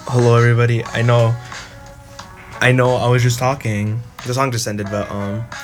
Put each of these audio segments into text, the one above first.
Hello everybody. I know I was just talking. The song just ended, but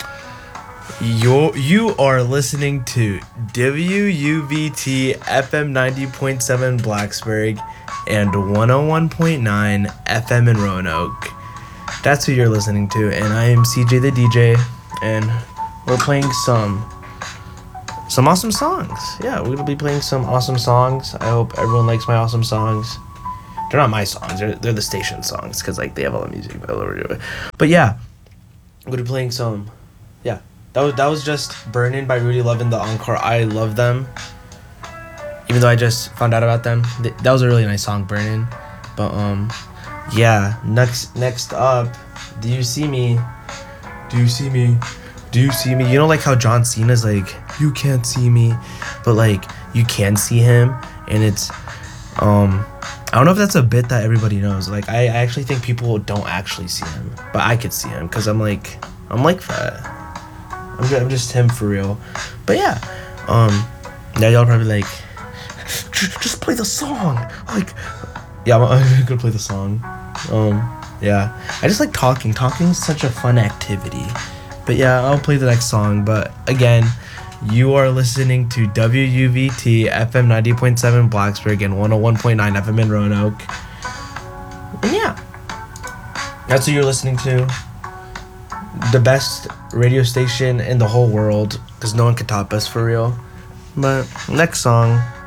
you are listening to WUVT FM 90.7 Blacksburg and 101.9 FM in Roanoke. That's who you're listening to, and I am CJ the DJ, and we're playing some awesome songs. Yeah, we're gonna be playing some awesome songs. I hope everyone likes my awesome songs. They're not my songs. They're the station songs because like they have all the music. But yeah, I'm gonna be playing some. Yeah, that was just "Burnin'" by Rudy Love in the encore. I love them. Even though I just found out about them, that was a really nice song, "Burnin'." But yeah. Next up, "Do You See Me?" Do you see me? Do you see me? You know, like how John Cena's like, "You can't see me," but like you can see him, and it's I don't know if that's a bit that everybody knows. Like, I actually think people don't actually see him, but I could see him because I'm like fat. I'm just him for real. But yeah, now y'all probably like, just play the song. Like, yeah, I'm gonna play the song. Yeah, I just like talking. Talking is such a fun activity. But yeah, I'll play the next song. But again, you are listening to WUVT FM 90.7 Blacksburg and 101.9 FM in Roanoke. And yeah, that's who you're listening to. The best radio station in the whole world, because no one could top us for real. But next song.